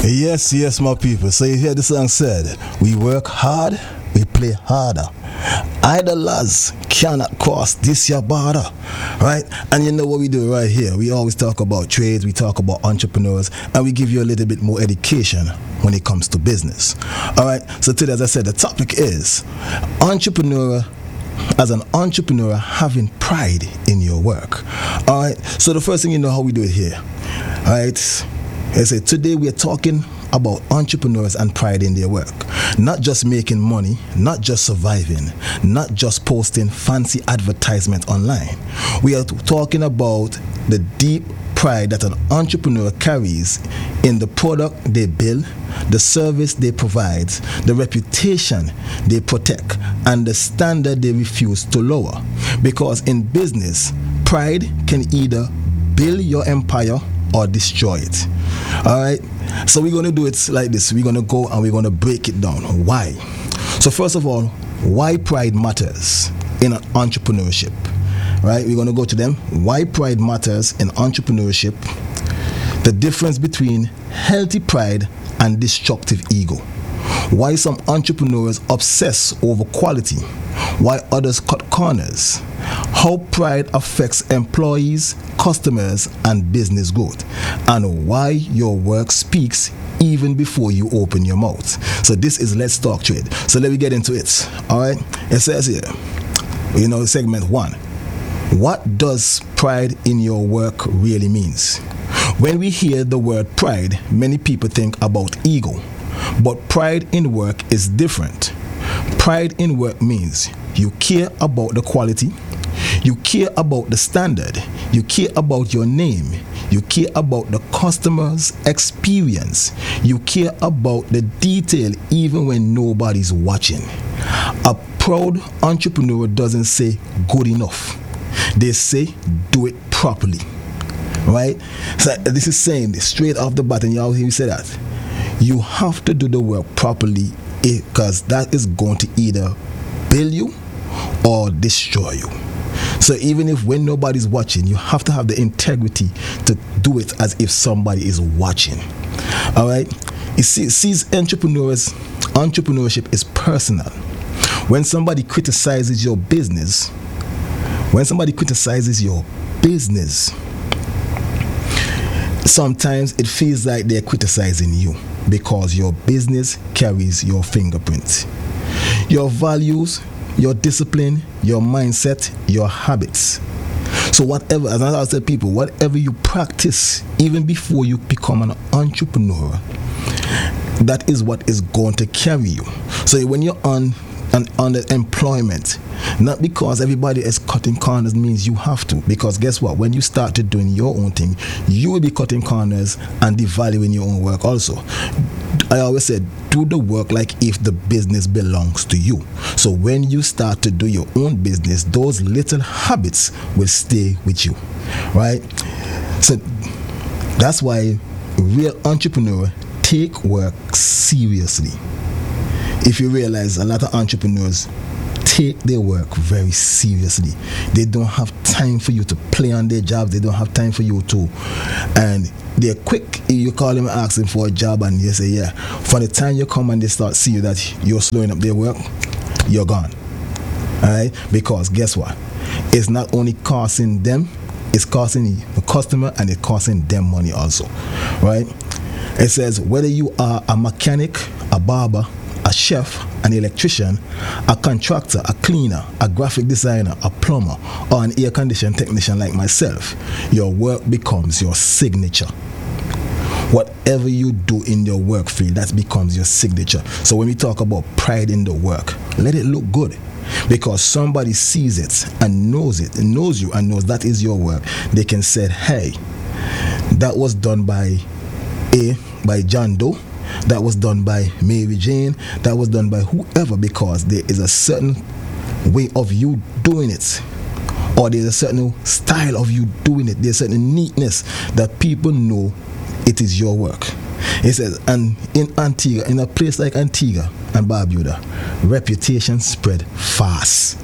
Yes, yes, my people. So you hear the song said, we work hard, we play harder. Idlers cannot cross this your border, right? And you know what we do right here? We always talk about trades, we talk about entrepreneurs, and we give you a little bit more education when it comes to business. All right. So today, as I said, the topic is entrepreneur. As an entrepreneur, having pride in your work. All right. So the first thing, you know how we do it here. All right. I say today we are talking about entrepreneurs and pride in their work. Not just making money, not just surviving, not just posting fancy advertisement online. We are talking about the deep pride that an entrepreneur carries in the product they build, the service they provide, the reputation they protect, and the standard they refuse to lower. Because in business, pride can either build your empire or destroy it. All right, so we're going to do it like this. We're going to go and we're going to break it down. Why? So first of all, why pride matters in entrepreneurship. Right, we're going to go to them. Why pride matters in entrepreneurship. The difference between healthy pride and destructive ego. Why some entrepreneurs obsess over quality, why others cut corners. How pride affects employees, customers, and business growth, and why your work speaks even before you open your mouth. So this is Let's Talk Trade. So let me get into it. All right, it says here, segment 1. What does pride in your work really means? When we hear the word pride, many people think about ego, but pride in work is different. Pride in work means you care about the quality, you care about the standard, you care about your name, you care about the customer's experience, you care about the detail even when nobody's watching. A proud entrepreneur doesn't say good enough. They say do it properly, right? So this is saying this straight off the bat, and you always hear me say that. You have to do the work properly because that is going to either build you or destroy you. So even if when nobody's watching, you have to have the integrity to do it as if somebody is watching. All right? You see, entrepreneurship is personal. When somebody criticizes your business, sometimes it feels like they're criticizing you because your business carries your fingerprint, your values, your discipline, your mindset, your habits. So whatever, as I said, people, whatever you practice, even before you become an entrepreneur, that is what is going to carry you. So when you're on employment, not because everybody is cutting corners means you have to, because guess what, when you start to doing your own thing, you will be cutting corners and devaluing your own work also. I always said, do the work like if the business belongs to you. So when you start to do your own business, those little habits will stay with you, right? So that's why real entrepreneurs take work seriously. If you realize, a lot of entrepreneurs take their work very seriously. They don't have time for you to play on their jobs. They don't have time for you to, and they're quick. You call them and ask them for a job and they say yeah. For the time you come and they start seeing that you're slowing up their work, you're gone. All right? Because guess what? It's not only costing them, it's costing the customer and it's costing them money also. Right? It says whether you are a mechanic, a barber, a chef, an electrician, a contractor, a cleaner, a graphic designer, a plumber, or an air conditioning technician like myself, your work becomes your signature. Whatever you do in your work field, that becomes your signature. So when we talk about pride in the work, let it look good. Because somebody sees it and knows you and knows that is your work. They can say, hey, that was done by John Doe. That was done by Mary Jane. That was done by whoever, because there is a certain way of you doing it, or there's a certain style of you doing it. There's a certain neatness that people know it is your work. It says, and in Antigua, in a place like Antigua and Barbuda, reputation spread fast.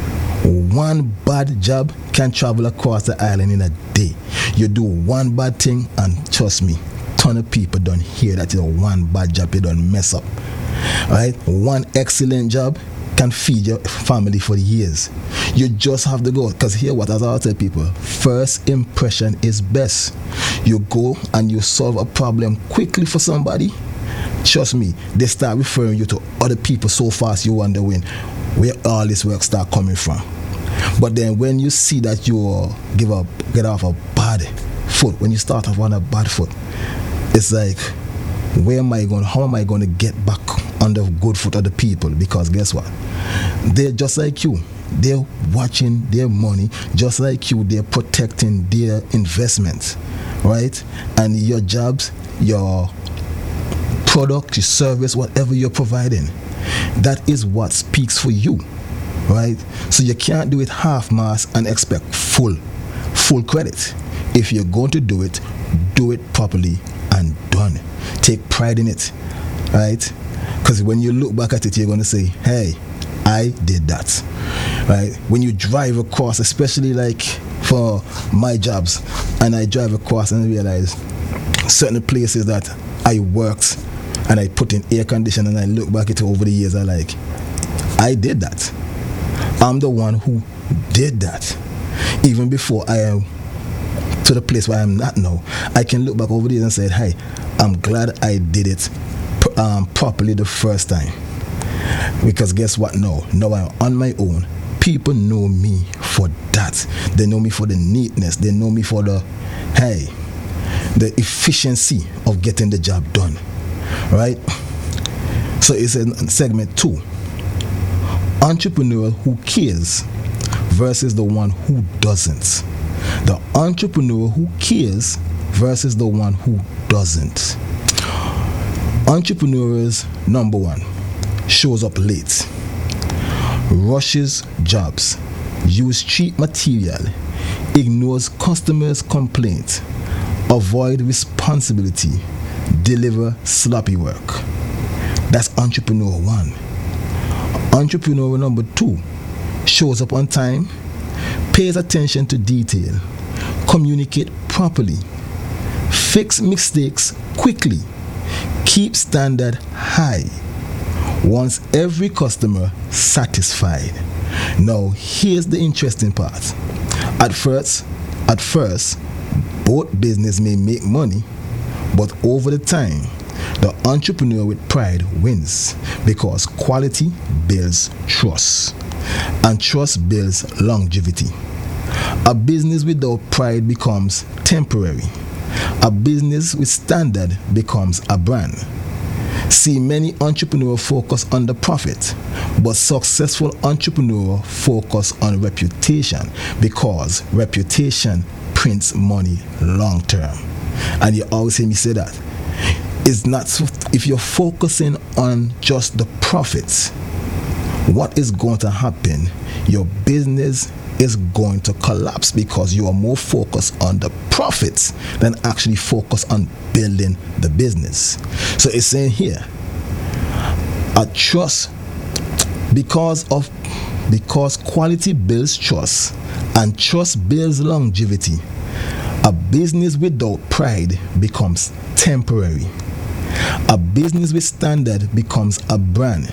One bad job can travel across the island in a day. You do one bad thing and trust me, ton of people don't hear that you one bad job you don't mess up. Right? One excellent job can feed your family for years. You just have to go. Because here what, as I tell people, first impression is best. You go and you solve a problem quickly for somebody. Trust me, they start referring you to other people so fast you wondering where all this work start coming from. But then when you see that you get off a bad foot, when you start off on a bad foot, it's like, how am I going to get back on the good foot of the people? Because guess what? They're just like you. They're watching their money just like you. They're protecting their investments, right? And your jobs, your product, your service, whatever you're providing, that is what speaks for you, right? So you can't do it half-mass and expect full credit. If you're going to do it properly and done. Take pride in it, right? Because when you look back at it, you're going to say, hey, I did that, right? When you drive across, especially like for my jobs, and I drive across and realize certain places that I worked and I put in air conditioning, and I look back at it over the years, I did that. I'm the one who did that. Even before I am to the place where I am not now, I can look back over the years and say, hey, I'm glad I did it properly the first time. Because guess what? Now I'm on my own. People know me for that. They know me for the neatness. They know me for the efficiency of getting the job done. Right? So it's in segment 2. Entrepreneur who cares versus the one who doesn't. The entrepreneur who cares versus the one who doesn't. Entrepreneurs, number 1, shows up late, rushes jobs, use cheap material, ignores customers' complaints, avoid responsibility, deliver sloppy work. That's entrepreneur 1. Entrepreneur number 2 shows up on time, pays attention to detail, communicate properly, fix mistakes quickly, keep standard high, wants every customer satisfied. Now, here's the interesting part. At first, both business may make money, but over the time, the entrepreneur with pride wins because quality builds trust, and trust builds longevity. A business without pride becomes temporary. A business with standard becomes a brand. See, many entrepreneurs focus on the profit, but successful entrepreneurs focus on reputation because reputation prints money long term. And you always hear me say that. It's not, if you're focusing on just the profits, what is going to happen? Your business is going to collapse because you are more focused on the profits than actually focus on building the business. So it's saying here, a trust, because quality builds trust and trust builds longevity, a business without pride becomes temporary. A business with standard becomes a brand.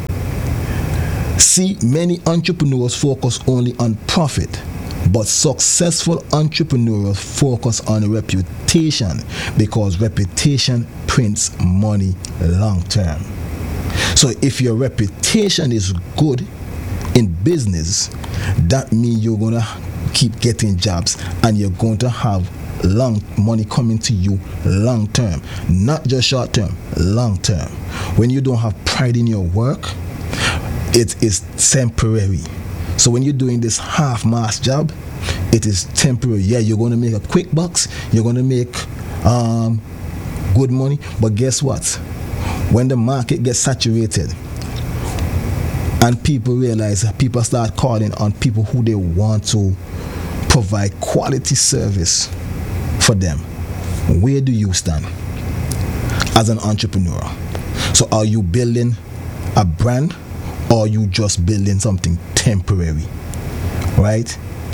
See, many entrepreneurs focus only on profit, but successful entrepreneurs focus on reputation because reputation prints money long term. So if your reputation is good in business, that means you're going to keep getting jobs and you're going to have long money coming to you long term, not just short term, long term. When you don't have pride in your work, it is temporary. So when you're doing this half-mass job, it is temporary. Yeah, you're going to make a quick bucks, you're going to make good money, but guess what? When the market gets saturated and people start calling on people who they want to provide quality service for them, where do you stand as an entrepreneur? So are you building a brand, or are you just building something temporary, right?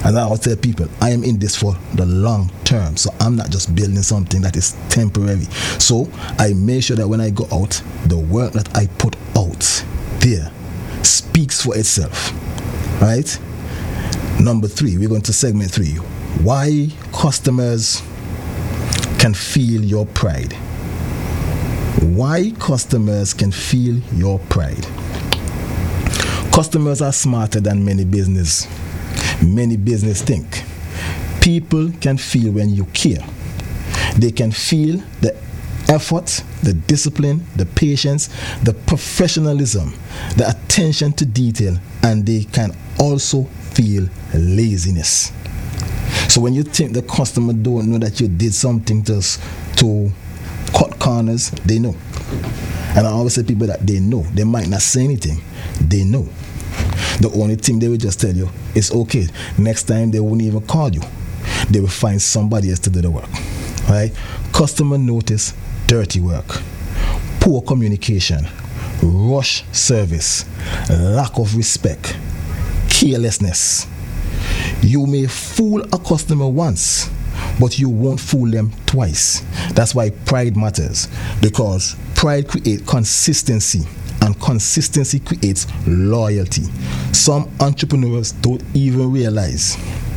And I always tell people, I am in this for the long term. So I'm not just building something that is temporary. So I make sure that when I go out, the work that I put out there speaks for itself. Right? Number 3, we're going to segment 3. Why customers can feel your pride. Why customers can feel your pride. Customers are smarter than many business think. People can feel when you care. They can feel the effort, the discipline, the patience, the professionalism, the attention to detail, and they can also feel laziness. So when you think the customer don't know that you did something to cut corners, they know. And I always say people that they know. They might not say anything. They know. The only thing they will just tell you is okay. Next time they won't even call you. They will find somebody else to do the work. Right? Customer notice dirty work, poor communication, rush service, lack of respect, carelessness. You may fool a customer once, but you won't fool them twice. That's why pride matters, because pride creates consistency, and consistency creates loyalty. Some entrepreneurs don't even realize.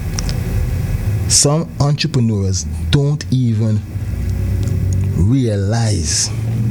Some entrepreneurs don't even realize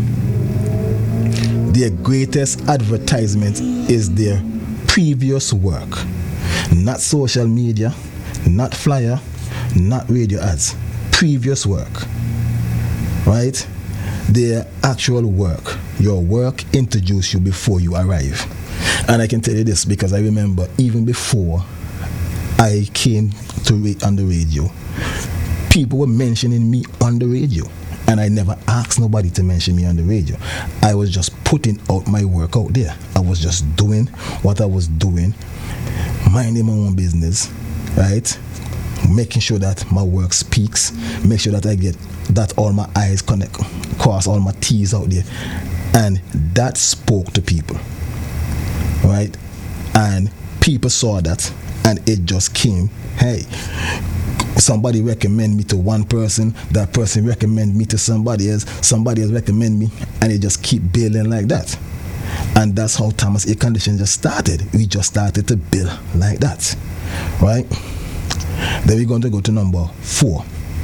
their greatest advertisement is their previous work. Not social media, not flyer, not radio ads. Previous work. Right? Their actual work. Your work introduced you before you arrive. And I can tell you this because I remember even before I came to on the radio, people were mentioning me on the radio. And I never asked nobody to mention me on the radio. I was just putting out my work out there. I was just doing what I was doing, minding my own business, right? Making sure that my work speaks, make sure that I get that all my I's connect, cross all my T's out there. And that spoke to people, right? And people saw that, and it just came, hey, somebody recommend me to one person, that person recommend me to somebody else recommend me, and it just keep building like that. And that's how Thomas Air Conditioning just started. We just started to build like that, right? Then we're going to go to number 4.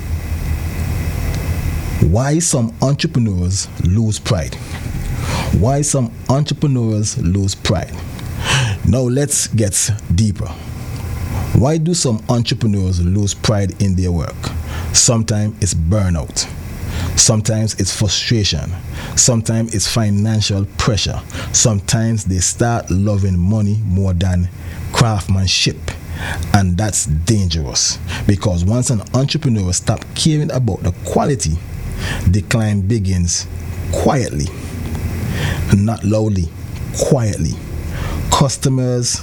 Why some entrepreneurs lose pride. Why some entrepreneurs lose pride. Now let's get deeper. Why do some entrepreneurs lose pride in their work? Sometimes it's burnout. Sometimes it's frustration. Sometimes it's financial pressure. Sometimes they start loving money more than craftsmanship. And that's dangerous, because once an entrepreneur stops caring about the quality, decline begins quietly, not loudly, quietly. Customers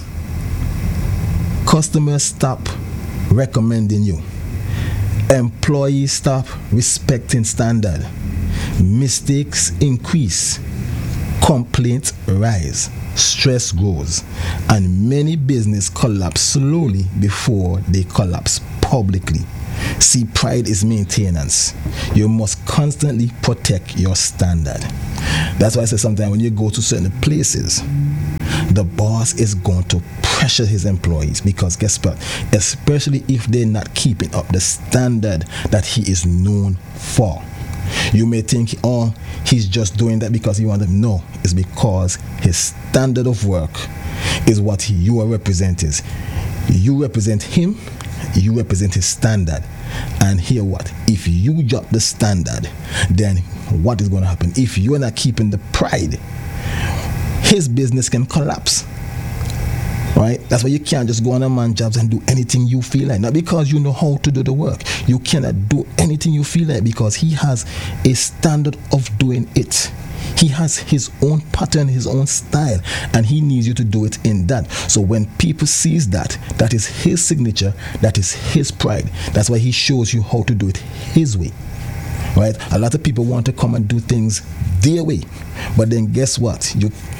stop recommending you. Employees stop respecting standard. Mistakes increase. Complaints rise. Stress grows. And many business collapse slowly before they collapse publicly. See, pride is maintenance. You must constantly protect your standard. That's why I say sometimes when you go to certain places, the boss is going to pressure his employees, because guess what? Especially if they're not keeping up the standard that he is known for. You may think, oh, he's just doing that because he wants them. No, it's because his standard of work is what you are representing. You represent him, you represent his standard. And hear what? If you drop the standard, then what is going to happen? If you're not keeping the pride, his business can collapse. Right? That's why you can't just go on a man's jobs and do anything you feel like. Not because you know how to do the work. You cannot do anything you feel like, because he has a standard of doing it. He has his own pattern, his own style, and he needs you to do it in that. So when people sees that, that is his signature, that is his pride. That's why he shows you how to do it his way. Right? A lot of people want to come and do things their way. But then guess what?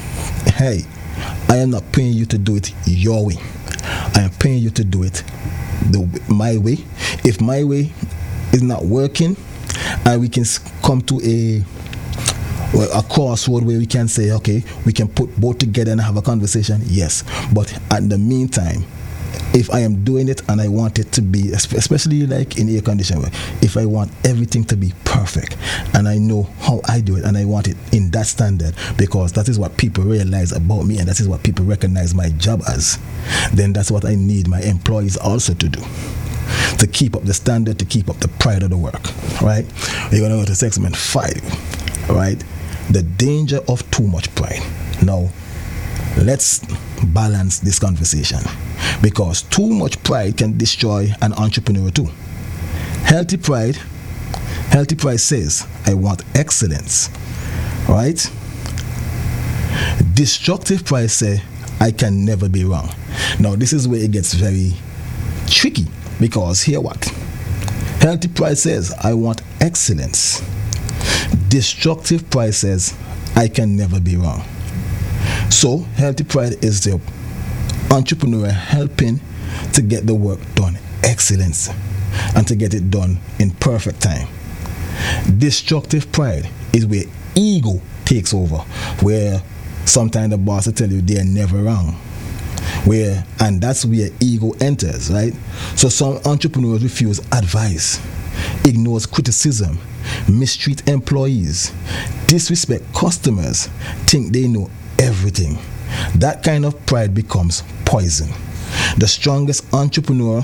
I am not paying you to do it your way. I am paying you to do it my way. If my way is not working, and we can come to a crossroad where we can say, okay, we can put both together and have a conversation, yes. But at the meantime, if I am doing it and I want it to be, especially like in air conditioning, if I want everything to be perfect and I know how I do it and I want it in that standard, because that is what people realize about me and that is what people recognize my job as, then that's what I need my employees also to do, to keep up the standard, to keep up the pride of the work, right? We're going to go to segment 5, right? The danger of too much pride. Now, let's balance this conversation, because too much pride can destroy an entrepreneur too. Healthy pride says, I want excellence, right? Destructive pride says, I can never be wrong. Now, this is where it gets very tricky, because here what? Healthy pride says, I want excellence. Destructive pride says, I can never be wrong. So, healthy pride is the entrepreneur helping to get the work done excellence and to get it done in perfect time. Destructive pride is where ego takes over, where sometimes the boss will tell you they're never wrong. And that's where ego enters, right? So some entrepreneurs refuse advice, ignores criticism, mistreat employees, disrespect customers, think they know everything. That kind of pride becomes poison. The strongest entrepreneur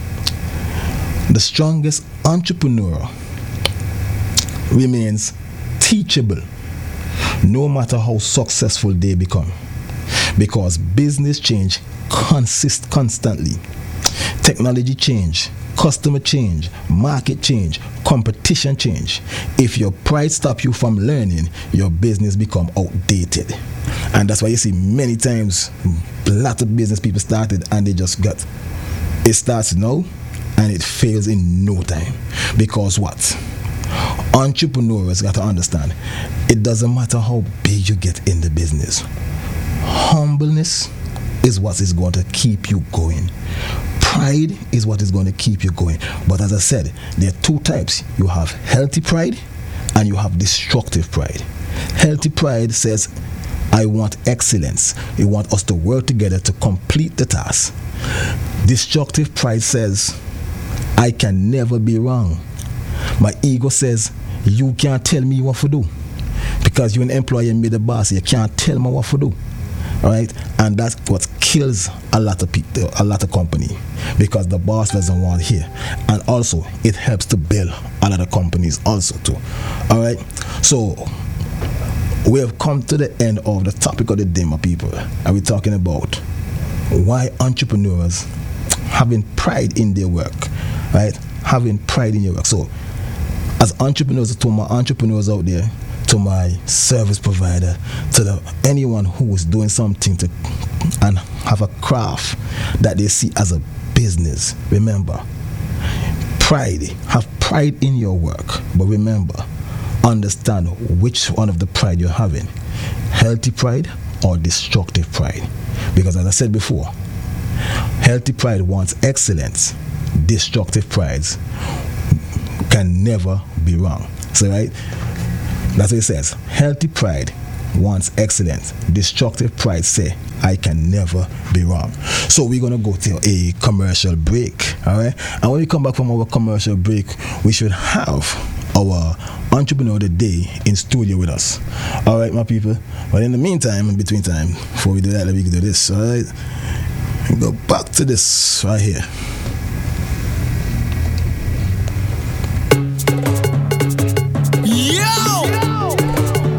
remains teachable no matter how successful they become, because business change constantly. Technology change, customer change, market change, competition change. If your pride stops you from learning, your business become outdated. And that's why you see many times a lot of business people started and they just got, it starts now and it fails in no time. Because what? Entrepreneurs got to understand, it doesn't matter how big you get in the business. Humbleness is what is going to keep you going. Pride is what is going to keep you going. But as I said, there are two types. You have healthy pride and you have destructive pride. Healthy pride says, I want excellence. You want us to work together to complete the task. Destructive pride says, I can never be wrong. My ego says, you can't tell me what to do. Because you're an employee and me the boss, you can't tell me what to do. Right? And that's what kills a lot of people, a lot of company, because the boss doesn't want here. And also it helps to build a lot of companies also too. All right, so we have come to the end of the topic of the day, my people, and we're talking about why entrepreneurs having pride in their work, right? Having pride in your work. So as entrepreneurs, to my entrepreneurs out there, to my service provider, to anyone who is doing something to and have a craft that they see as a business, remember, have pride in your work, but remember, understand which one of the pride you're having, healthy pride or destructive pride. Because as I said before, healthy pride wants excellence, destructive pride can never be wrong. So right, that's what it says. Healthy pride wants excellence. Destructive pride say, I can never be wrong. So we're going to go to a commercial break. All right. And when we come back from our commercial break, we should have our entrepreneur of the day in studio with us. All right, my people. But in the meantime, in between time, before we do that, we can do this. All right. Go back to this right here.